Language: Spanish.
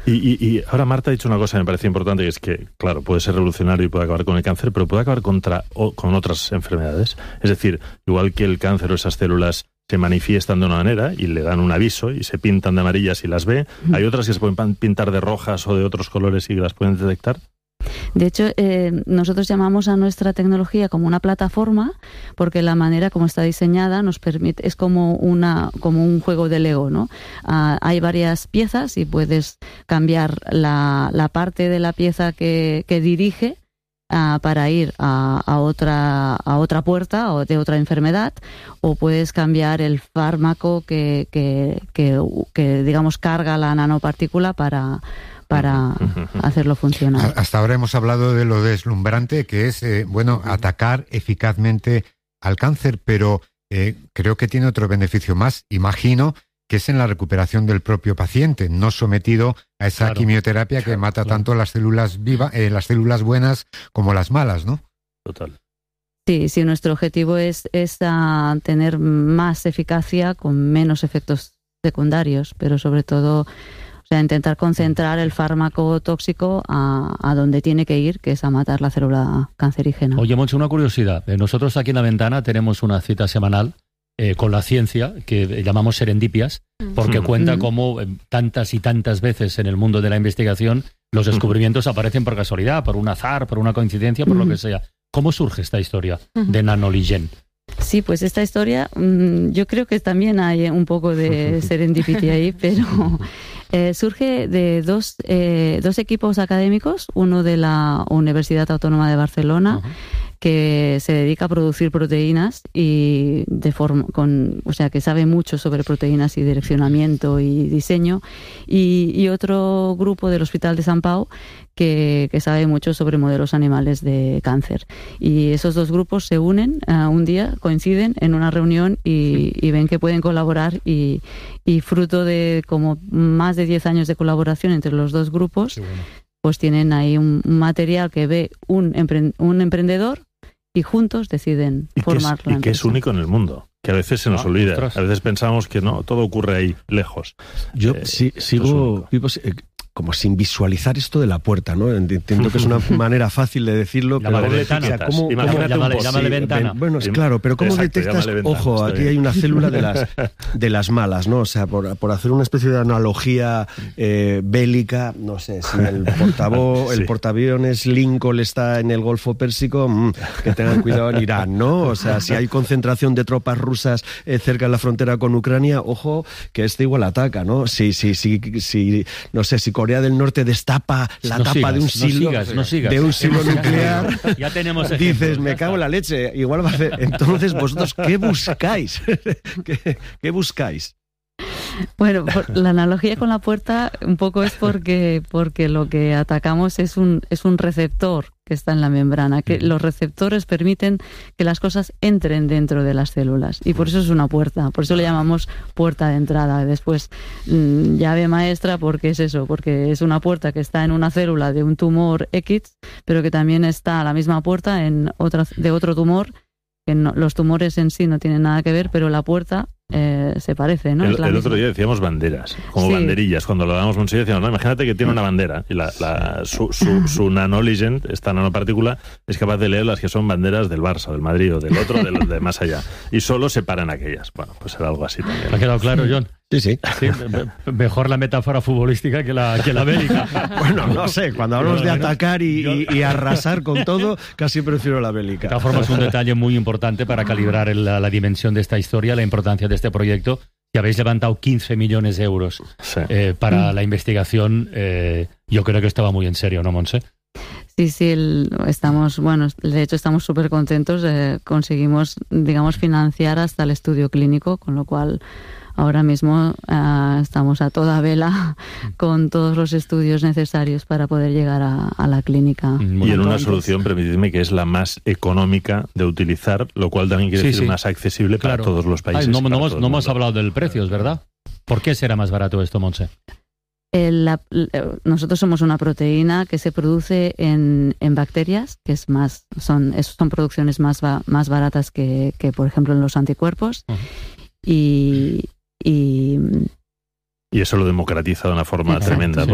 Y ahora Marta ha dicho una cosa que me parece importante, que es que, claro, puede ser revolucionario y puede acabar con el cáncer, pero puede acabar con otras enfermedades. Es decir, igual que el cáncer o esas células se manifiestan de una manera y le dan un aviso y se pintan de amarillas y las ve, hay otras que se pueden pintar de rojas o de otros colores y que las pueden detectar. De hecho, nosotros llamamos a nuestra tecnología como una plataforma, porque la manera como está diseñada nos permite, es como un juego de Lego, ¿no? Hay varias piezas y puedes cambiar la parte de la pieza que dirige para ir a otra puerta o de otra enfermedad, o puedes cambiar el fármaco que digamos carga la nanopartícula para hacerlo funcionar. Hasta ahora hemos hablado de lo deslumbrante que es, atacar eficazmente al cáncer, pero creo que tiene otro beneficio más, imagino, que es en la recuperación del propio paciente, no sometido a esa quimioterapia que mata tanto las células las células buenas como las malas, ¿no? Total. Sí, nuestro objetivo es tener más eficacia con menos efectos secundarios, pero sobre todo, intentar concentrar el fármaco tóxico a donde tiene que ir, que es a matar la célula cancerígena. Oye, Montse, una curiosidad. Nosotros aquí en La Ventana tenemos una cita semanal con la ciencia que llamamos Serendipias, porque cuenta cómo tantas y tantas veces en el mundo de la investigación los descubrimientos aparecen por casualidad, por un azar, por una coincidencia, por lo que sea. ¿Cómo surge esta historia de Nanoligen? Sí, pues esta historia, yo creo que también hay un poco de serendipity ahí, pero surge de dos equipos académicos, uno de la Universidad Autónoma de Barcelona, que se dedica a producir proteínas y que sabe mucho sobre proteínas y direccionamiento y diseño, y otro grupo del Hospital de Sant Pau que sabe mucho sobre modelos animales de cáncer. Y esos dos grupos se unen un día, coinciden en una reunión y ven que pueden colaborar, y fruto de como más de 10 años de colaboración entre los dos grupos, pues tienen ahí un material que ve un emprendedor y juntos deciden formar la empresa. Y que es único en el mundo, que a veces se nos olvida. A veces pensamos que no, todo ocurre ahí, lejos. Yo sigo como sin visualizar esto de la puerta, ¿no? Entiendo que es una manera fácil de decirlo, pero llámale ventana. Bueno, es claro, pero ¿cómo detectas? Ojo, aquí hay una célula de las malas, ¿no? O sea, por hacer una especie de analogía bélica, no sé, si el portaaviones Lincoln está en el Golfo Pérsico, que tengan cuidado en Irán, ¿no? O sea, si hay concentración de tropas rusas cerca de la frontera con Ucrania, ojo, que este igual ataca, ¿no? Si no sé, si Corea del Norte destapa la tapa de un silo nuclear, ya tenemos dices, me cago en la leche, igual va a hacer. Entonces, vosotros, ¿qué buscáis? ¿Qué buscáis? Bueno, la analogía con la puerta un poco es porque lo que atacamos es un receptor que está en la membrana, que los receptores permiten que las cosas entren dentro de las células, y por eso es una puerta, por eso le llamamos puerta de entrada. Después, llave maestra, porque es eso, porque es una puerta que está en una célula de un tumor X, pero que también está a la misma puerta de otro tumor, que los tumores en sí no tienen nada que ver, pero la puerta se parece, ¿no? El otro día decíamos banderas, como banderillas. Cuando lo dábamos un sitio decíamos, no, imagínate que tiene una bandera y su Nanoligen, esta nanopartícula, es capaz de leer las que son banderas del Barça, del Madrid o del otro, de más allá. Y solo separan aquellas. Bueno, pues era algo así también. ¿Ha quedado claro, John? Sí. Mejor la metáfora futbolística que la bélica. Bueno, no sé, cuando hablamos de atacar y arrasar con todo, casi prefiero la bélica. De todas formas, un detalle muy importante para calibrar la dimensión de esta historia, la importancia de este proyecto, que habéis levantado 15 millones de euros para la investigación. Yo creo que estaba muy en serio, ¿no, Montse? Sí, de hecho estamos súper contentos. Conseguimos, financiar hasta el estudio clínico, con lo cual ahora mismo estamos a toda vela con todos los estudios necesarios para poder llegar a la clínica. Y en una solución, permitidme, que es la más económica de utilizar, lo cual también quiere decir más accesible para todos los países. No hemos hablado del precio, ¿es verdad? ¿Por qué será más barato esto, Montse? Nosotros somos una proteína que se produce en bacterias, que son producciones más baratas que, por ejemplo, en los anticuerpos. Y eso lo democratiza de una forma tremenda.